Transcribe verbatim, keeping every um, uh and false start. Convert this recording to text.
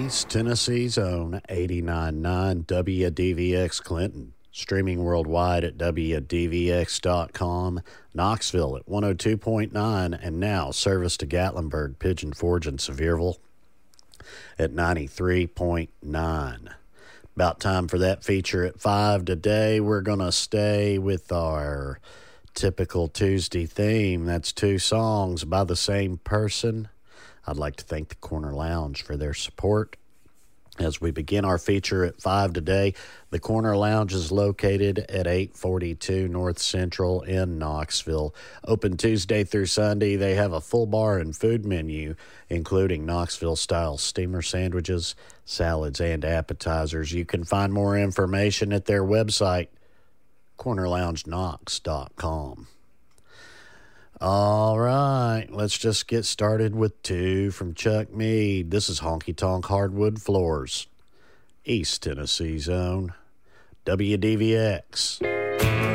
East Tennessee's own eighty-nine point nine W D V X Clinton. Streaming worldwide at W D V X dot com. Knoxville at one oh two point nine. And now service to Gatlinburg, Pigeon Forge, and Sevierville at ninety-three point nine. About time for that feature at five. Today we're going to stay with our typical Tuesday theme. That's two songs by the same person. I'd like to thank the Corner Lounge for their support. As we begin our feature at five today, the Corner Lounge is located at eight forty-two North Central in Knoxville. Open Tuesday through Sunday. They have a full bar and food menu, including Knoxville-style steamer sandwiches, salads, and appetizers. You can find more information at their website, corner lounge knox dot com. All right, let's just get started with two from Chuck Mead. This is Honky Tonk Hardwood Floors, East Tennessee's own W D V X.